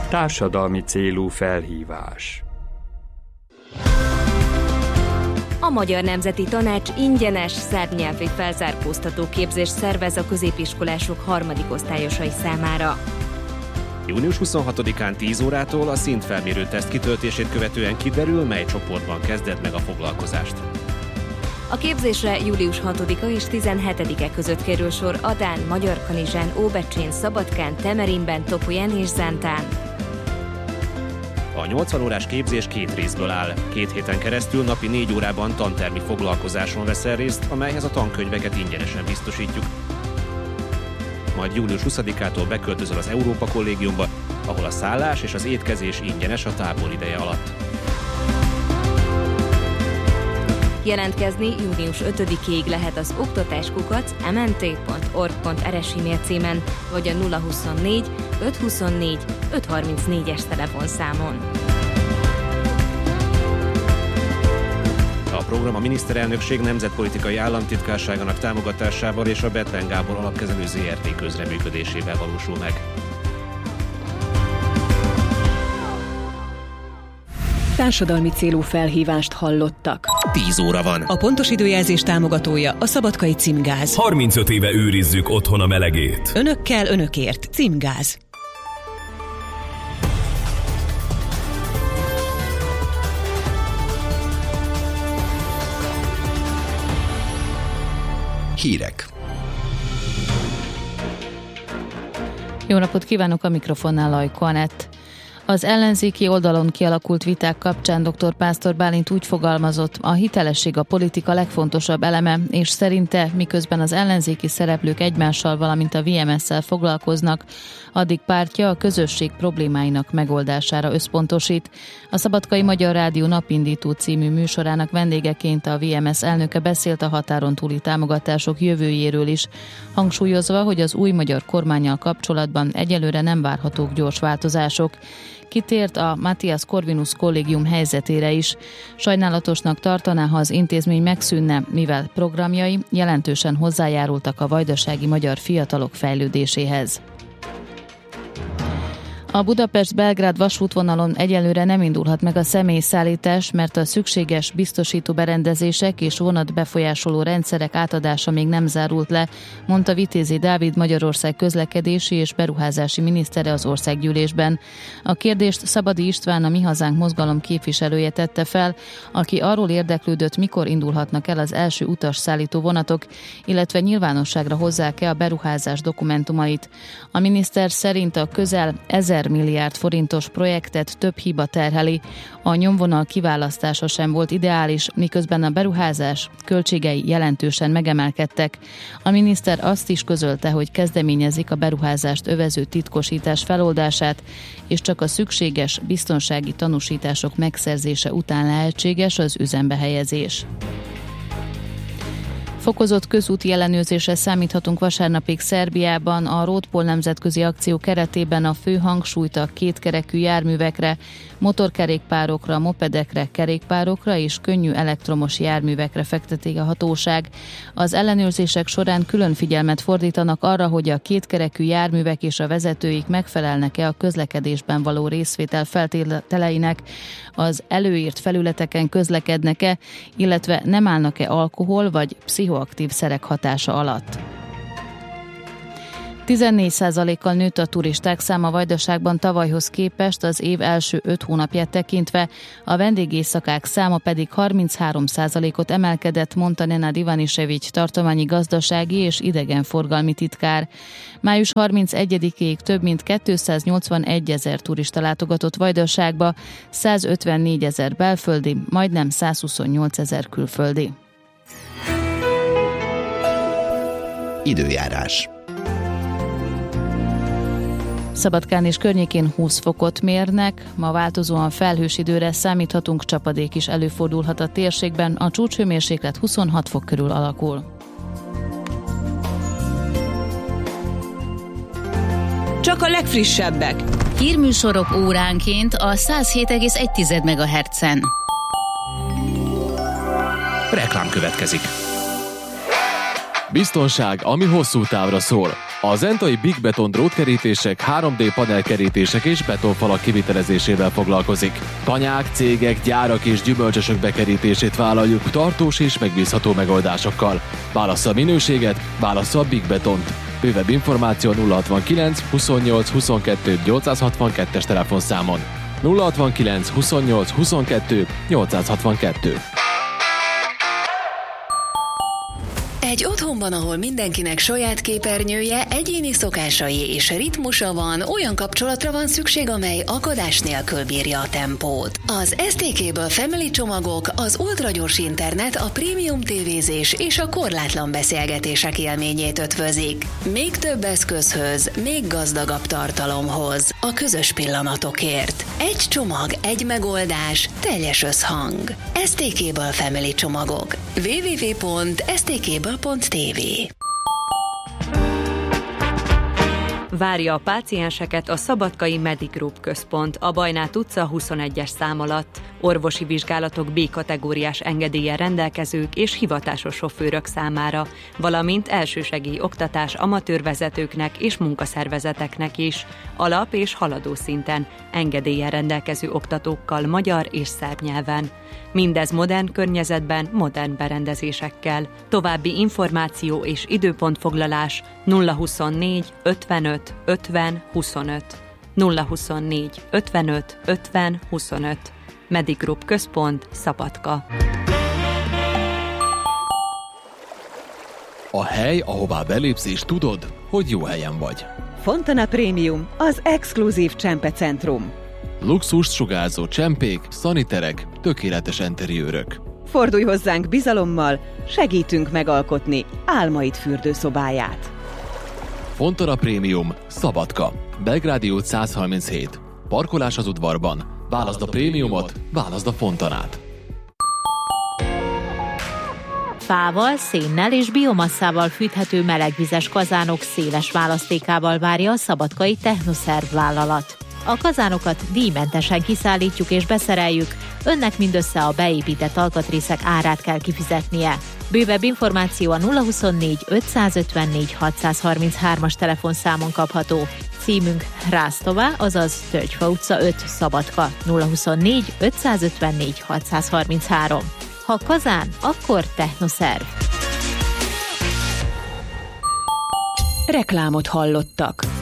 Társadalmi célú felhívás. A Magyar Nemzeti Tanács ingyenes szerbnyelvi felzárkóztató képzést szervez a középiskolások harmadik osztályosai számára. Június 26-án 10 órától a szintfelmérő teszt kitöltését követően kiderül, mely csoportban kezdett meg a foglalkozást. A képzésre július 6-a és 17-e között kerül sor Adán, Magyarkanizsán, Óbecsén, Szabadkán, Temerinben, Topolyán és Zántán. A 80 órás képzés 2 részből áll. 2 héten keresztül napi 4 órában tantermi foglalkozáson veszel részt, amelyhez a tankönyveket ingyenesen biztosítjuk. Majd július 20-ától beköltözöl az Európa Kollégiumba, ahol a szállás és az étkezés ingyenes a tábor ideje alatt. Jelentkezni június 5-ig lehet az oktatáskukac.mnt.org.rs e-mail címen, vagy a 024 524 534-es telefonszámon. A program a miniszterelnökség nemzetpolitikai államtitkárságának támogatásával és a Bethlen Gábor alapkezelő ZRT közreműködésével valósul meg. Társadalmi célú felhívást hallottak. 10 óra van. A pontos időjelzés támogatója a Szabadkai Címgáz. 35 éve őrizzük otthon a melegét. Önökkel, önökért. Címgáz. Hírek. Jó napot kívánok, a mikrofonnál Ajko Anett. Az ellenzéki oldalon kialakult viták kapcsán dr. Pásztor Bálint úgy fogalmazott, a hitelesség a politika legfontosabb eleme, és szerinte miközben az ellenzéki szereplők egymással, valamint a VMS-szel foglalkoznak, addig pártja a közösség problémáinak megoldására összpontosít. A Szabadkai Magyar Rádió Napindító című műsorának vendégeként a VMS elnöke beszélt a határon túli támogatások jövőjéről is, hangsúlyozva, hogy az új magyar kormánnyal kapcsolatban egyelőre nem várhatók gyors változások. Kitért a Matthias Corvinus kollégium helyzetére is. Sajnálatosnak tartaná, ha az intézmény megszűnne, mivel programjai jelentősen hozzájárultak a vajdasági magyar fiatalok fejlődéséhez. A Budapest-Belgrád vasútvonalon egyelőre nem indulhat meg a személyszállítás, mert a szükséges biztosító berendezések és vonatbefolyásoló rendszerek átadása még nem zárult le, mondta Vitézi Dávid, Magyarország közlekedési és beruházási minisztere az országgyűlésben. A kérdést Szabadi István, a Mi Hazánk mozgalom képviselője tette fel, aki arról érdeklődött, mikor indulhatnak el az első utasszállító vonatok, illetve nyilvánosságra hozzák-e a beruházás dokumentumait. A miniszter szerint a közel 1000 milliárd forintos projektet több hiba terheli. A nyomvonal kiválasztása sem volt ideális, miközben a beruházás költségei jelentősen megemelkedtek. A miniszter azt is közölte, hogy kezdeményezik a beruházást övező titkosítás feloldását, és csak a szükséges biztonsági tanúsítások megszerzése után lehetséges az üzembe helyezés. Fokozott közúti ellenőrzésre számíthatunk vasárnapig Szerbiában. A Roadpol nemzetközi akció keretében a fő hangsúlyt a kétkerekű járművekre, motorkerékpárokra, mopedekre, kerékpárokra és könnyű elektromos járművekre fekteti a hatóság. Az ellenőrzések során külön figyelmet fordítanak arra, hogy a kétkerekű járművek és a vezetőik megfelelnek-e a közlekedésben való részvétel feltételeinek, az előírt felületeken közlekednek-e, illetve nem állnak-e alkohol vagy pszichoaktív szerek hatása alatt. 14%-kal nőtt a turisták száma Vajdaságban tavalyhoz képest, az év első 5 hónapját tekintve, a vendégészakák száma pedig 33%-ot emelkedett, mondta Nenad Ivanisevics tartományi gazdasági és idegenforgalmi titkár. Május 31-ig több mint 281 000 turista látogatott Vajdaságba, 154 000 belföldi, majdnem 128 000 külföldi. Időjárás. Szabadkán és környékén 20 fokot mérnek, ma változóan felhős időre számíthatunk, csapadék is előfordulhat a térségben, a csúcshőmérséklet 26 fok körül alakul. Csak a legfrissebbek. Hírműsorok óránként a 107,1 MHz-en. Reklám következik. Biztonság, ami hosszú távra szól. A zentai Big Beton drótkerítések, 3D panelkerítések és betonfalak kivitelezésével foglalkozik. Tanyák, cégek, gyárak és gyümölcsösök bekerítését vállaljuk tartós és megbízható megoldásokkal. Válassza a minőséget, válassza a Big Betont. Bővebb információ 069 28 22 862-es telefonszámon. 069 28 22 862. Egy otthonban, ahol mindenkinek saját képernyője, egyéni szokásai és ritmusa van, olyan kapcsolatra van szükség, amely akadás nélkül bírja a tempót. Az STK-ből Family csomagok, az ultragyors internet, a prémium tévézés és a korlátlan beszélgetések élményét ötvözik. Még több eszközhöz, még gazdagabb tartalomhoz, a közös pillanatokért. Egy csomag, egy megoldás, teljes összhang. STK-ből Family csomagok. www.stk.tv. Várja a pácienseket a Szabadkai Medigroup központ, a Bajnát utca 21-es szám alatt. Orvosi vizsgálatok B-kategóriás engedéllyel rendelkezők és hivatásos sofőrök számára, valamint elsősegély oktatás amatőrvezetőknek és munkaszervezeteknek is, alap- és haladó szinten, engedéllyel rendelkező oktatókkal magyar és szerb nyelven. Mindez modern környezetben, modern berendezésekkel. További információ és időpontfoglalás 024 55 50 25. 024 55 50 25. Medigroup központ, Szabadka. A hely, ahová belépsz és tudod, hogy jó helyen vagy. Fontana Premium, az exkluzív csempecentrum. Luxust sugárzó csempék, szaniterek, tökéletes interiőrök. Fordulj hozzánk bizalommal, segítünk megalkotni álmaid fürdőszobáját. Fontana Premium, Szabadka, Belgrádi út 137. Parkolás az udvarban. Válaszd a prémiumot, válaszd a Fontanát. Fával, szénnel és biomasszával fűthető melegvizes kazánok széles választékával várja a szabadkai Technoszerv vállalat. A kazánokat díjmentesen kiszállítjuk és beszereljük, önnek mindössze a beépített alkatrészek árát kell kifizetnie. Bővebb információ a 024 554 633-as telefonszámon kapható. Címünk Rásztová, azaz Tölgyfa utca 5, Szabadka, 024 554 633. Ha kazán, akkor Technoszerv. Reklámot hallottak.